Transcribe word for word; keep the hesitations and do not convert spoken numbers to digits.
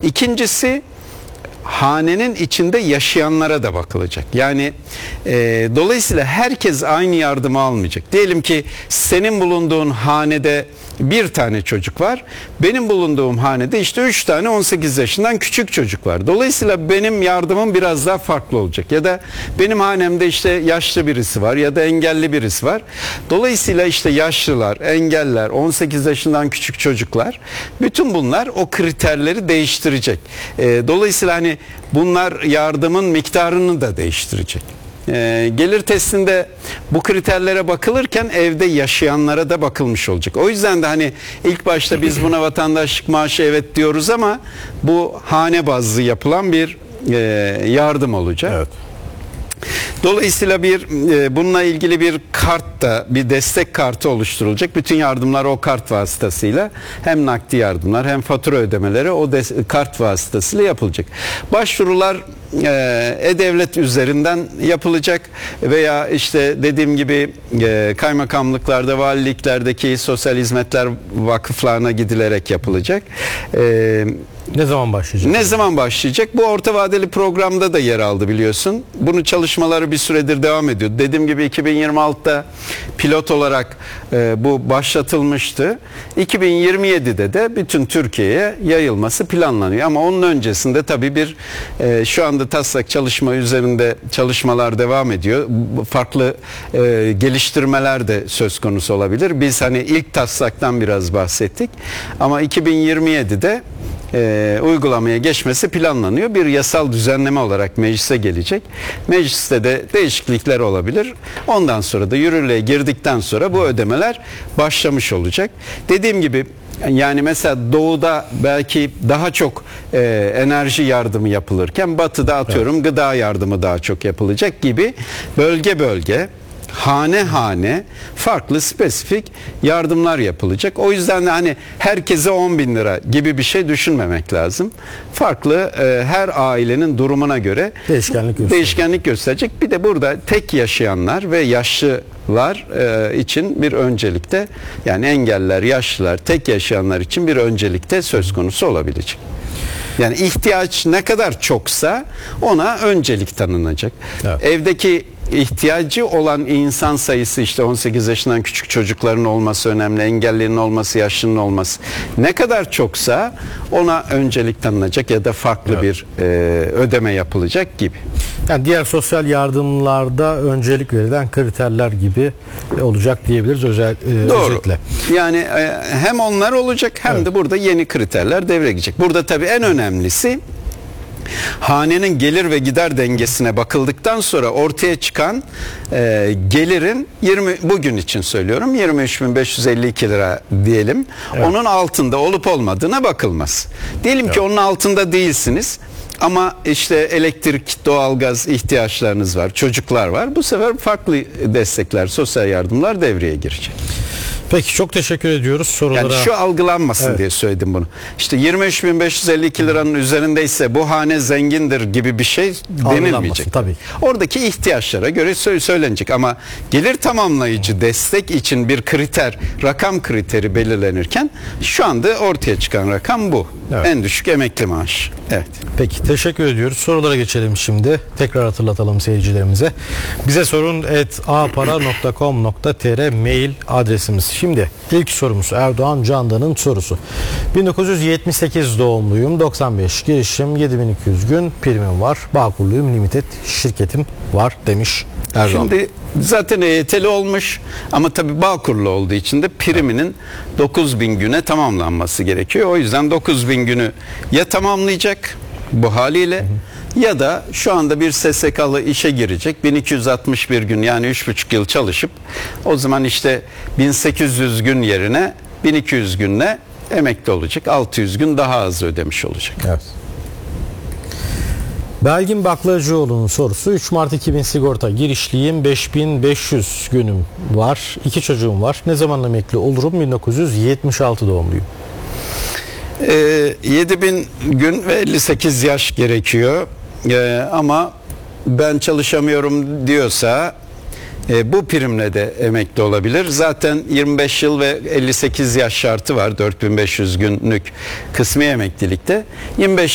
İkincisi, hanenin içinde yaşayanlara da bakılacak. Yani e, dolayısıyla herkes aynı yardımı almayacak. Diyelim ki senin bulunduğun hanede bir tane çocuk var. Benim bulunduğum hanede işte üç tane on sekiz yaşından küçük çocuk var. Dolayısıyla benim yardımım biraz daha farklı olacak. Ya da benim hanemde işte yaşlı birisi var ya da engelli birisi var. Dolayısıyla işte yaşlılar, engeller, on sekiz yaşından küçük çocuklar, bütün bunlar o kriterleri değiştirecek. E, dolayısıyla hani bunlar yardımın miktarını da değiştirecek. Ee, gelir testinde bu kriterlere bakılırken evde yaşayanlara da bakılmış olacak. O yüzden de hani ilk başta biz buna vatandaşlık maaşı evet diyoruz ama bu hane bazlı yapılan bir e, yardım olacak. Evet. Dolayısıyla bir e, bununla ilgili bir kart da, bir destek kartı oluşturulacak. Bütün yardımlar o kart vasıtasıyla, hem nakdi yardımlar hem fatura ödemeleri o kart vasıtasıyla yapılacak. Başvurular e, E-Devlet üzerinden yapılacak veya işte dediğim gibi e, kaymakamlıklarda, valiliklerdeki sosyal hizmetler vakıflarına gidilerek yapılacak. E, Ne zaman başlayacak? Ne zaman başlayacak? Bu orta vadeli programda da yer aldı biliyorsun. Bunun çalışmaları bir süredir devam ediyor. Dediğim gibi iki bin yirmi altıda pilot olarak e, bu başlatılmıştı. iki bin yirmi yedide de bütün Türkiye'ye yayılması planlanıyor. Ama onun öncesinde tabii bir e, şu anda taslak çalışma üzerinde çalışmalar devam ediyor. Farklı e, geliştirmeler de söz konusu olabilir. Biz hani ilk taslaktan biraz bahsettik. Ama iki bin yirmi yedide E, uygulamaya geçmesi planlanıyor. Bir yasal düzenleme olarak meclise gelecek. Mecliste de değişiklikler olabilir. Ondan sonra da yürürlüğe girdikten sonra bu ödemeler başlamış olacak. Dediğim gibi yani mesela doğuda belki daha çok e, enerji yardımı yapılırken batıda atıyorum evet. gıda yardımı daha çok yapılacak gibi bölge bölge, hane hane farklı spesifik yardımlar yapılacak. O yüzden de hani herkese on bin lira gibi bir şey düşünmemek lazım. Farklı e, her ailenin durumuna göre değişkenlik, değişkenlik gösterecek. Bir de burada tek yaşayanlar ve yaşlılar e, için bir öncelikte, yani engelliler, yaşlılar, tek yaşayanlar için bir öncelikte söz konusu olabilecek. Yani ihtiyaç ne kadar çoksa ona öncelik tanınacak. Evet. Evdeki ihtiyacı olan insan sayısı, işte on sekiz yaşından küçük çocukların olması önemli, engellinin olması, yaşlının olması. Ne kadar çoksa ona öncelik tanınacak ya da farklı evet. bir e, ödeme yapılacak gibi. Yani diğer sosyal yardımlarda öncelik verilen kriterler gibi olacak diyebiliriz özel, e, Doğru. özetle. Yani e, hem onlar olacak hem evet. de burada yeni kriterler devreye girecek. Burada tabii en önemlisi hanenin gelir ve gider dengesine bakıldıktan sonra ortaya çıkan e, gelirin yirmi bugün için söylüyorum yirmi üç bin beş yüz elli iki lira diyelim. Evet. Onun altında olup olmadığına bakılmaz. Diyelim evet. ki onun altında değilsiniz. Ama işte elektrik, doğalgaz ihtiyaçlarınız var, çocuklar var. Bu sefer farklı destekler, sosyal yardımlar devreye girecek. Peki, çok teşekkür ediyoruz sorulara. Yani şu algılanmasın evet. diye söyledim bunu. İşte yirmi üç bin beş yüz elli iki liranın üzerindeyse bu hane zengindir gibi bir şey denilmeyecek. Tabii. Oradaki ihtiyaçlara göre söylenecek ama gelir tamamlayıcı destek için bir kriter, rakam kriteri belirlenirken şu anda ortaya çıkan rakam bu. Evet. En düşük emekli maaşı. Evet. Peki, teşekkür ediyoruz. Sorulara geçelim şimdi. Tekrar hatırlatalım seyircilerimize. Bize sorun et a para nokta com nokta tr mail adresimiz. Şimdi ilk sorumuz Erdoğan Candan'ın sorusu. bin dokuz yüz yetmiş sekiz doğumluyum. doksan beş girişim, yedi bin iki yüz gün primim var. Bağkurluyum, limited şirketim var demiş Erdoğan. Şimdi zaten E Y T'li olmuş ama tabii Bağkurlu olduğu için de priminin dokuz bin güne tamamlanması gerekiyor. O yüzden dokuz bin günü ya tamamlayacak bu haliyle, hı hı, ya da şu anda bir S S K'lı işe girecek, bin iki yüz altmış bir gün, yani üç buçuk yıl çalışıp o zaman işte bin sekiz yüz gün yerine bin iki yüz günle emekli olacak. altı yüz gün daha az ödemiş olacak. Evet. Belgin Baklacıoğlu'nun sorusu. üç Mart iki bin sigorta girişliyim. beş bin beş yüz günüm var. iki çocuğum var. Ne zaman emekli olurum? bin dokuz yüz yetmiş altı doğumluyum. Ee, yedi bin gün ve elli sekiz yaş gerekiyor. Ee, ama ben çalışamıyorum diyorsa e, bu primle de emekli olabilir. Zaten yirmi beş yıl ve elli sekiz yaş şartı var dört bin beş yüz günlük kısmi emeklilikte. yirmi beş